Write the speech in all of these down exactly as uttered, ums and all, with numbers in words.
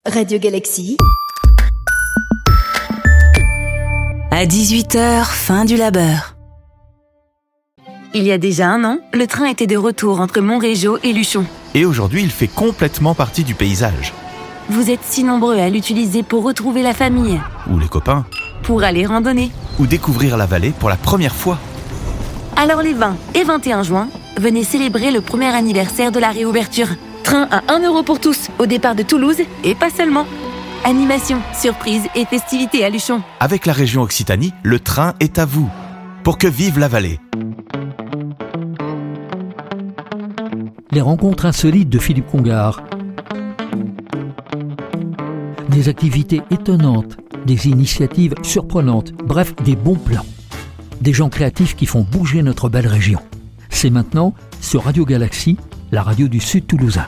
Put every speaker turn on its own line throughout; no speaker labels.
Radio Galaxie.
À dix-huit heures, fin du labeur. Il y a déjà un an, le train était de retour entre Montrégeau et Luchon.
Et aujourd'hui, il fait complètement partie du paysage.
Vous êtes si nombreux à l'utiliser pour retrouver la famille,
Ou les copains.
pour aller randonner.
Ou découvrir la vallée pour la première fois.
Alors les vingt et vingt et un juin, venez célébrer le premier anniversaire de la réouverture. Train à un euro pour tous, au départ de Toulouse, et pas seulement. Animation, surprise et festivités à Luchon.
Avec la région Occitanie, le train est à vous. Pour que vive la vallée.
Les rencontres insolites de Philippe Congar. Des activités étonnantes, des initiatives surprenantes, bref, des bons plans. Des gens créatifs qui font bouger notre belle région. C'est maintenant sur Radio Galaxie, la radio du Sud toulousain.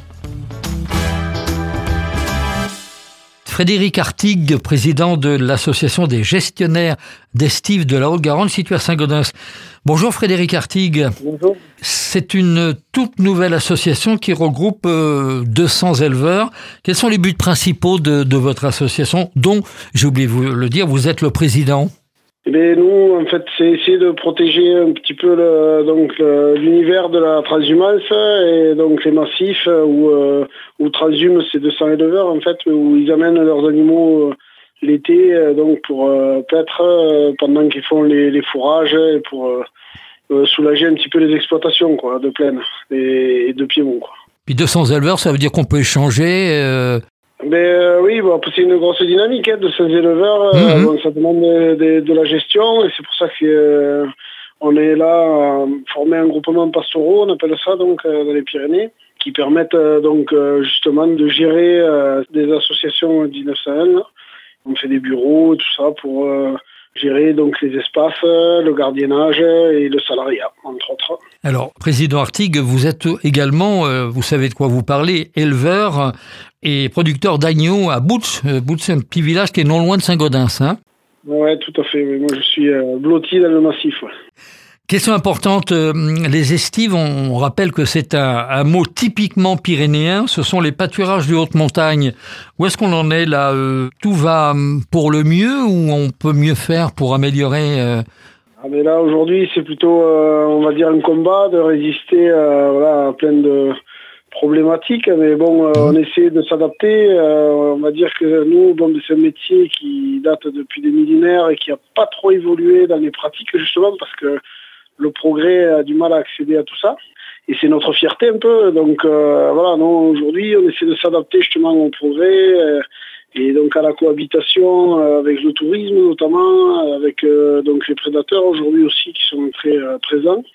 Frédéric Artigue, président de l'association des gestionnaires d'estives de la Haute-Garonne, située à Saint-Gaudens. Bonjour Frédéric Artigue.
Bonjour.
C'est une toute nouvelle association qui regroupe euh, deux cents éleveurs. Quels sont les buts principaux de, de votre association, dont, j'ai oublié de vous le dire, vous êtes le président?
Eh bien, nous, en fait, c'est essayer de protéger un petit peu le, donc, le, l'univers de la transhumance et donc les massifs où, euh, où transhument ces deux cents éleveurs, en fait, où ils amènent leurs animaux euh, l'été, euh, donc pour euh, paître euh, pendant qu'ils font les, les fourrages et pour euh, euh, soulager un petit peu les exploitations, quoi, de plaine et, et de piémont, quoi.
Puis deux cents éleveurs, ça veut dire qu'on peut échanger euh...
Ben euh, oui, bon, c'est une grosse dynamique hein, de ces éleveurs.
Mmh.
Euh, bon, ça demande de, de, de la gestion et c'est pour ça que euh, on est là à former un groupement pastoraux, on appelle ça donc euh, dans les Pyrénées, qui permettent euh, donc euh, justement de gérer euh, des associations dix-neuf cent un. On fait des bureaux, tout ça pour euh, gérer donc les espaces, le gardiennage et le salariat, entre autres.
Alors, président Artigue, vous êtes également, euh, vous savez de quoi vous parlez, éleveur et producteur d'agneaux à Boutz. Euh, Boutz, c'est un petit village qui est non loin de Saint-Gaudens, hein?
Oui, tout à fait. Moi, je suis euh, blotti dans le massif. Ouais.
Question importante, euh, les estives, on, on rappelle que c'est un, un mot typiquement pyrénéen, ce sont les pâturages de haute montagne. Où est-ce qu'on en est là? euh, Tout va pour le mieux ou on peut mieux faire pour améliorer euh...
Ah mais là aujourd'hui c'est plutôt euh, on va dire un combat de résister euh, voilà, à plein de problématiques, mais bon euh, on essaie de s'adapter. Euh, on va dire que nous bon, c'est un métier qui date depuis des millénaires et qui n'a pas trop évolué dans les pratiques justement parce que le progrès a du mal à accéder à tout ça. Et c'est notre fierté un peu. Donc euh, voilà, nous aujourd'hui on essaie de s'adapter justement au progrès. Euh, Et donc à la cohabitation euh, avec le tourisme notamment, avec euh, donc les prédateurs aujourd'hui aussi qui sont très euh, présents.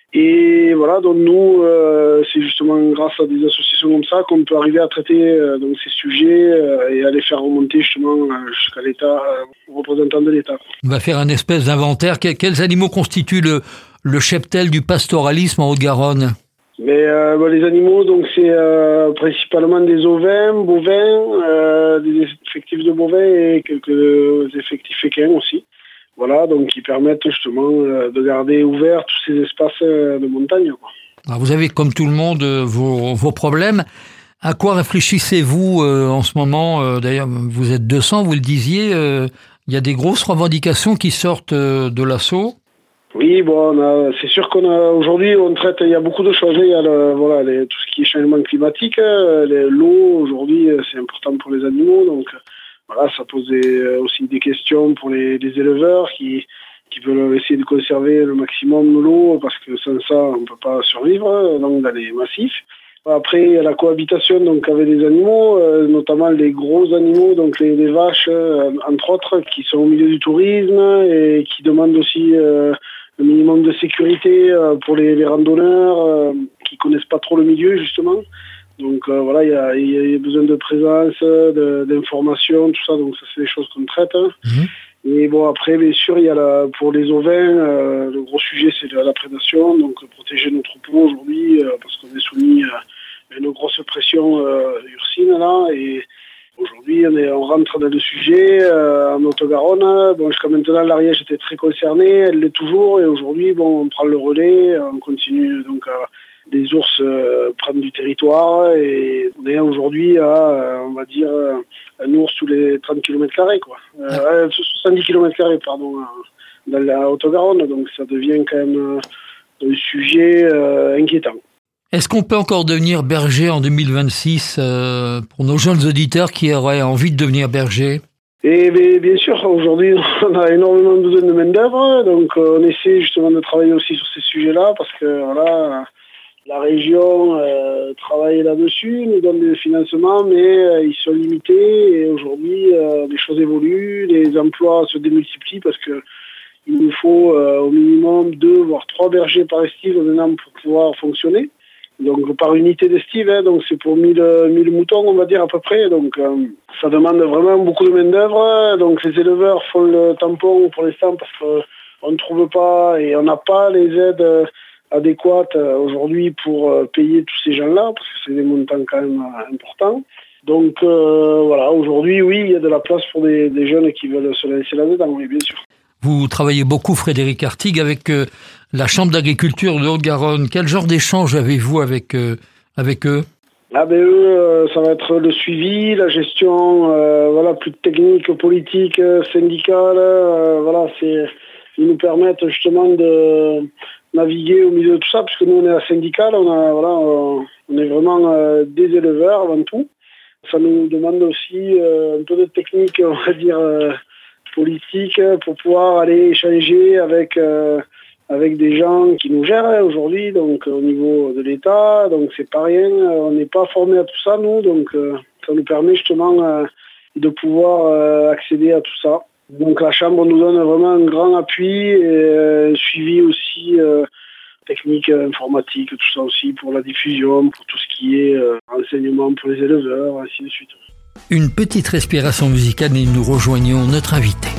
Et voilà, donc nous, euh, c'est justement grâce à des associations comme ça qu'on peut arriver à traiter euh, donc ces sujets euh, et à les faire remonter justement euh, jusqu'à l'État, euh, aux représentants de l'État.
On va faire un espèce d'inventaire. Que- Quels animaux constituent le, le cheptel du pastoralisme en Haute-Garonne?
Mais euh, bon, les animaux, donc c'est euh, principalement des ovins, bovins, euh, des effectifs de bovins et quelques effectifs équins aussi. Voilà, donc qui permettent justement euh, de garder ouverts tous ces espaces euh, de montagne, quoi.
Alors vous avez, comme tout le monde, euh, vos, vos problèmes. À quoi réfléchissez-vous euh, en ce moment? euh, D'ailleurs, vous êtes deux cents, vous le disiez. euh, Il y a des grosses revendications qui sortent euh, de l'assaut.
Oui, bon, on a, c'est sûr qu'on a aujourd'hui, on traite, il y a beaucoup de choses. Il y a le, voilà, les, tout ce qui est changement climatique, euh, les, l'eau aujourd'hui, euh, c'est important pour les animaux, donc euh, voilà, ça pose des, euh, aussi des questions pour les, les éleveurs qui, qui veulent essayer de conserver le maximum de l'eau parce que sans ça, on ne peut pas survivre, euh, donc dans les massifs. Après, il y a la cohabitation donc avec les animaux, euh, notamment les gros animaux, donc les, les vaches, euh, entre autres, qui sont au milieu du tourisme et qui demandent aussi euh, un minimum de sécurité euh, pour les, les randonneurs euh, qui connaissent pas trop le milieu justement. Donc euh, voilà, il y a, y a besoin de présence, de, d'information, tout ça. Donc ça c'est des choses qu'on traite. Hein. Mmh. Et bon après, bien sûr, il y a la, pour les ovins, euh, le gros sujet c'est la, la prédation. Donc protéger nos troupeaux aujourd'hui euh, parce qu'on est soumis à une grosse pression euh, ursine là et aujourd'hui, on, est, on rentre dans le sujet euh, en Haute-Garonne. Bon, jusqu'à maintenant, l'Ariège était très concernée, elle l'est toujours. Et aujourd'hui, bon, on prend le relais, on continue donc à les ours euh, prennent du territoire et on est aujourd'hui à, euh, on va dire, un ours tous les trente kilomètres carrés, quoi. Euh, soixante-dix kilomètres carrés, pardon, dans la Haute-Garonne. Donc ça devient quand même un sujet euh, inquiétant.
Est-ce qu'on peut encore devenir berger en deux mille vingt-six euh, pour nos jeunes auditeurs qui auraient envie de devenir berger?
Et bien, bien sûr, aujourd'hui, on a énormément besoin de main-d'œuvre, donc euh, on essaie justement de travailler aussi sur ces sujets-là, parce que voilà, la région euh, travaille là-dessus, nous donne des financements, mais euh, ils sont limités, et aujourd'hui, euh, les choses évoluent, les emplois se démultiplient, parce que il nous faut euh, au minimum deux, voire trois bergers par estive maintenant pour pouvoir fonctionner. Donc par unité d'estive, hein, donc c'est pour mille, mille moutons, on va dire à peu près. Donc euh, ça demande vraiment beaucoup de main d'œuvre. Donc les éleveurs font le tampon pour l'instant parce qu'on ne trouve pas et on n'a pas les aides adéquates aujourd'hui pour payer tous ces gens-là, parce que c'est des montants quand même importants. Donc euh, voilà, aujourd'hui oui, il y a de la place pour des, des jeunes qui veulent se lancer là-dedans, oui bien sûr.
Vous travaillez beaucoup, Frédéric Artigue, avec euh, la Chambre d'agriculture de Haute-Garonne. Quel genre d'échange avez-vous avec, euh, avec eux?
Ah ben eux, euh, ça va être le suivi, la gestion, euh, voilà, plus technique, politique, syndicale. Euh, voilà, c'est, ils nous permettent justement de naviguer au milieu de tout ça, puisque nous on est à syndical, on a, voilà, on, on est vraiment euh, des éleveurs avant tout. Ça nous demande aussi euh, un peu de technique, on va dire. Euh, politique pour pouvoir aller échanger avec euh, avec des gens qui nous gèrent hein, aujourd'hui, donc au niveau de l'État, donc c'est pas rien, on n'est pas formé à tout ça nous, donc euh, ça nous permet justement euh, de pouvoir euh, accéder à tout ça. Donc la Chambre nous donne vraiment un grand appui et euh, un suivi aussi euh, technique, informatique, tout ça aussi pour la diffusion, pour tout ce qui est euh, enseignement pour les éleveurs, ainsi de suite.
Une petite respiration musicale et nous rejoignons notre invité.